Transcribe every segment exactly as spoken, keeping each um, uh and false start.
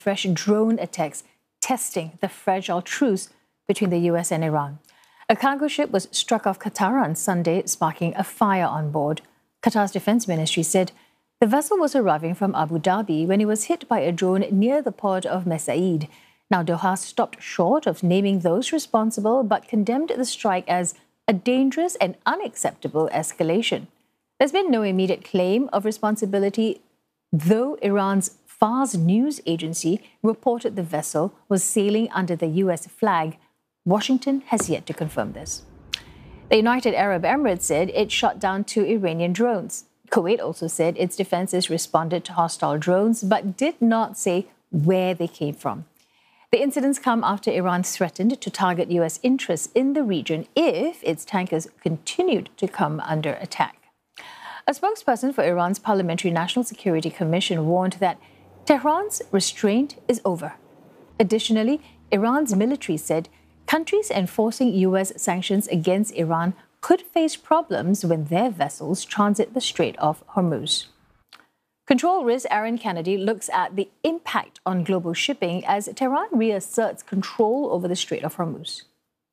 fresh drone attacks, testing the fragile truce between the U S and Iran. A cargo ship was struck off Qatar on Sunday, sparking a fire on board. Qatar's defense ministry said the vessel was arriving from Abu Dhabi when it was hit by a drone near the port of Mesaid. Now, Doha stopped short of naming those responsible, but condemned the strike as a dangerous and unacceptable escalation. There's been no immediate claim of responsibility, though Iran's Fars news agency reported the vessel was sailing under the U S flag. Washington has yet to confirm this. The United Arab Emirates said it shot down two Iranian drones. Kuwait also said its defenses responded to hostile drones, but did not say where they came from. The incidents come after Iran threatened to target U S interests in the region if its tankers continued to come under attack. A spokesperson for Iran's Parliamentary National Security Commission warned that Tehran's restraint is over. Additionally, Iran's military said countries enforcing U S sanctions against Iran could face problems when their vessels transit the Strait of Hormuz. Control Risk Aaron Kennedy looks at the impact on global shipping as Tehran reasserts control over the Strait of Hormuz.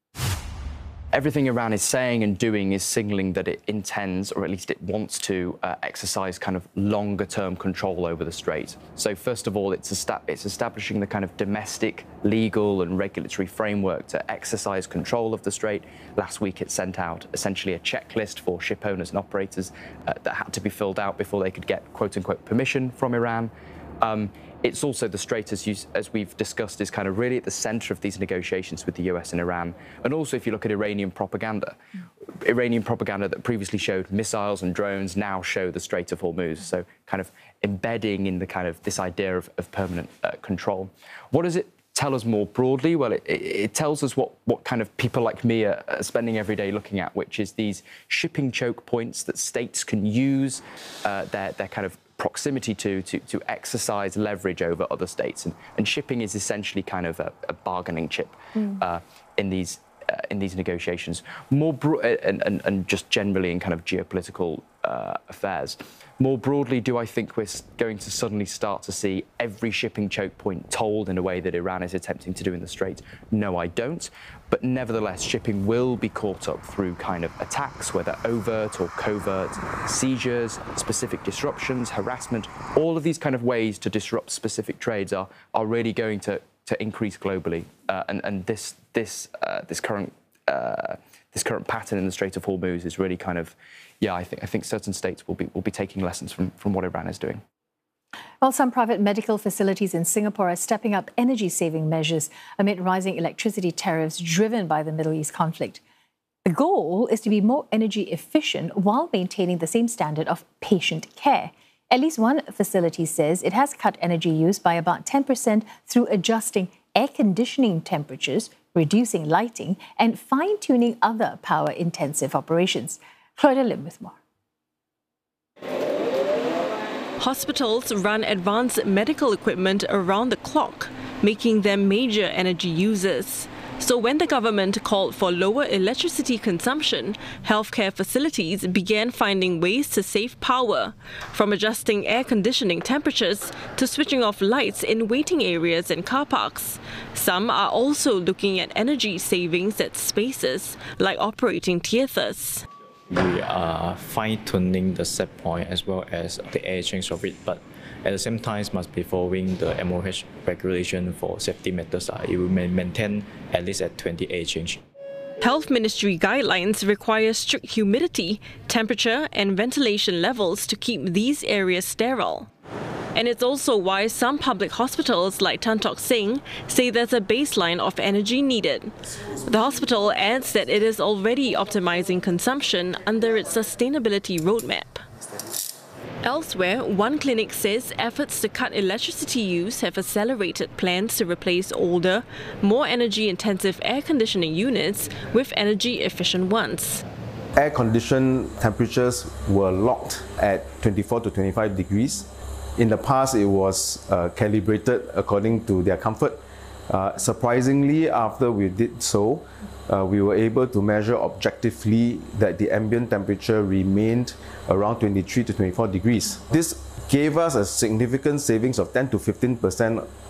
Everything Iran is saying and doing is signaling that it intends, or at least it wants to, uh, exercise kind of longer-term control over the strait. So first of all, it's, esta- it's establishing the kind of domestic, legal and regulatory framework to exercise control of the strait. Last week, it sent out essentially a checklist for ship owners and operators uh, that had to be filled out before they could get quote-unquote permission from Iran. Um, It's also the strait, as, you, as we've discussed, is kind of really at the centre of these negotiations with the U S and Iran. And also, if you look at Iranian propaganda, mm. Iranian propaganda that previously showed missiles and drones now show the Strait of Hormuz. So kind of embedding in the kind of this idea of, of permanent uh, control. What does it tell us more broadly? Well, it, it tells us what, what kind of people like me are, are spending every day looking at, which is these shipping choke points that states can use uh, their, their kind of proximity to, to to exercise leverage over other states, and, and shipping is essentially kind of a, a bargaining chip mm. uh, in these uh, in these negotiations. More bro- and, and and just generally in kind of geopolitical uh, affairs. More broadly, do I think we're going to suddenly start to see every shipping choke point tolled in a way that Iran is attempting to do in the Strait? No, I don't. But nevertheless, shipping will be caught up through kind of attacks, whether overt or covert, seizures, specific disruptions, harassment. All of these kind of ways to disrupt specific trades are are really going to to increase globally. Uh, and and this this uh, this current uh, this current pattern in the Strait of Hormuz is really kind of, yeah, I think I think certain states will be will be taking lessons from from what Iran is doing. Well, some private medical facilities in Singapore are stepping up energy-saving measures amid rising electricity tariffs driven by the Middle East conflict. The goal is to be more energy efficient while maintaining the same standard of patient care. At least one facility says it has cut energy use by about ten percent through adjusting air conditioning temperatures, reducing lighting, and fine-tuning other power-intensive operations. Claudia Lim with more. Hospitals run advanced medical equipment around the clock, making them major energy users. So when the government called for lower electricity consumption, healthcare facilities began finding ways to save power, from adjusting air conditioning temperatures to switching off lights in waiting areas and car parks. Some are also looking at energy savings at spaces, like operating theatres. We are fine-tuning the set point as well as the air change of it, but at the same time must be following the M O H regulation for safety matters. It will maintain at least at twenty air change. Health Ministry guidelines require strict humidity, temperature and ventilation levels to keep these areas sterile. And it's also why some public hospitals like Tan Tock Seng say there's a baseline of energy needed. The hospital adds that it is already optimizing consumption under its sustainability roadmap. Elsewhere, one clinic says efforts to cut electricity use have accelerated plans to replace older, more energy-intensive air conditioning units with energy-efficient ones. Air-conditioned temperatures were locked at twenty-four to twenty-five degrees. In the past, it was uh, calibrated according to their comfort. Uh, surprisingly, after we did so, uh, we were able to measure objectively that the ambient temperature remained around twenty-three to twenty-four degrees. This gave us a significant savings of ten to fifteen percent